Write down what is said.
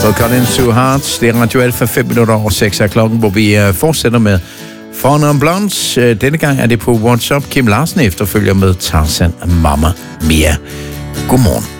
og Colin Sue Hart. Det er Radio Alfa 5 minutter over 6 af klokken, hvor vi fortsætter med Four Non Blondes. Denne gang er det på WhatsApp. Kim Larsen efterfølger med Tarzan Mamma Mia. Godmorgen.